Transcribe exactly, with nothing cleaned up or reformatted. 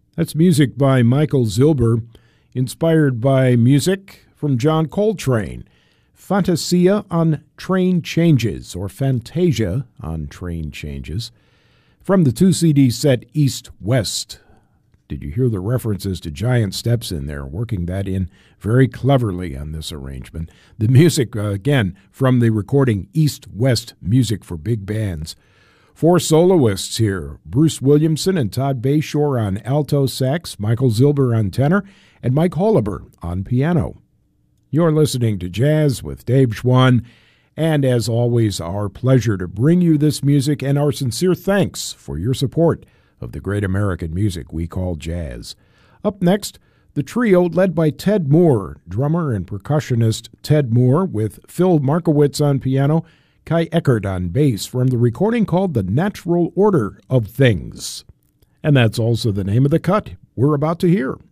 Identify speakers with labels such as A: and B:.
A: That's music by Michael Zilber, inspired by music from John Coltrane. Fantasia on Train Changes, or Fantasia on Train Changes, from the two C D set East-West. Did you hear the references to giant steps in there, working that in very cleverly on this arrangement? The music, uh, again, from the recording East-West Music for Big Bands. Four soloists here, Bruce Williamson and Todd Bayshore on alto sax, Michael Zilber on tenor, and Mike Holliber on piano. You're listening to Jazz with Dave Schwann, and as always, our pleasure to bring you this music and our sincere thanks for your support of the great American music we call jazz. Up next, the trio led by Ted Moore, drummer and percussionist Ted Moore, with Phil Markowitz on piano, Kai Eckert on bass, from the recording called The Natural Order of Things. And that's also the name of the cut we're about to hear.